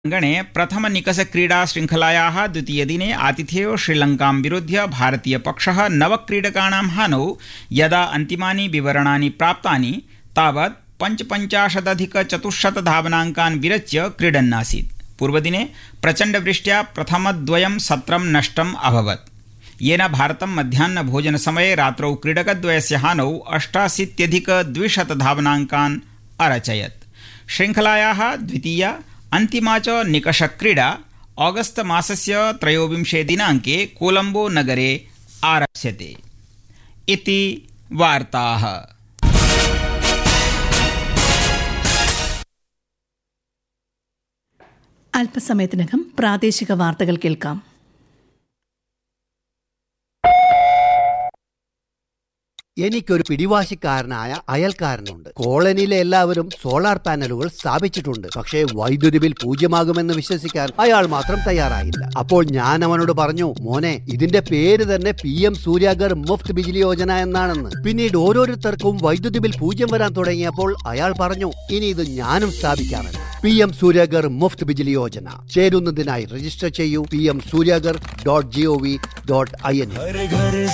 गणे प्रथम निकष क्रीडा श्रृंखलायाः द्वितीयदिने आतिथेयो श्रीलङ्कां विरुध्य भारतीयपक्षः नवक्रीडकाणां हानौ यदा अन्तिमानि विवरणानि प्राप्तानि तावत् 55,400 धावनाङ्कान् विरच्य क्रीडन्नासीत्। पूर्वदिने प्रचण्डवृष्ट्या प्रथमद्वयं सत्रं नष्टम् अभवत्, येन भारतं मध्याह्नभोजनसमये रात्रौ क्रीडकद्वयस्य हानौ 88,200 धावनाङ्कान् अरचयत्। श्रृंखलायाः द्वितीया अन्तिमा च निकषक्रीडा ऑगस्ट मासस्य 23 दिनाङ्के कोलंबो नगरे आरप्स्यते। इति वार्ताः। അല്പസമയത്തിനകം പ്രാദേശിക വാർത്തകൾ കേൾക്കാം. എനിക്കൊരു പിടിവാശിക്കാരനായ അയൽക്കാരനുണ്ട്. കോളനിയിലെ എല്ലാവരും സോളാർ പാനലുകൾ സ്ഥാപിച്ചിട്ടുണ്ട്. പക്ഷേ വൈദ്യുതി ബിൽ 0 വിശ്വസിക്കാൻ അയാൾ മാത്രം തയ്യാറായില്ല. അപ്പോൾ ഞാൻ അവനോട് പറഞ്ഞു, മോനെ, ഇതിന്റെ പേര് തന്നെ PM സൂര്യാഗർ മുഫ്ത് ബിജ്ലി യോജന എന്നാണെന്ന്. പിന്നീട് ഓരോരുത്തർക്കും വൈദ്യുതി ബിൽ 0 വരാൻ തുടങ്ങിയപ്പോൾ അയാൾ പറഞ്ഞു, ഇനി ഇത് ഞാനും സ്ഥാപിക്കാമെന്ന്. PM സൂര്യാഗർ മുഫ്ത് ബിജ്ലി യോജന ചേരുന്നതിനായി രജിസ്റ്റർ ചെയ്യൂ. pmsuryagar.gov.in.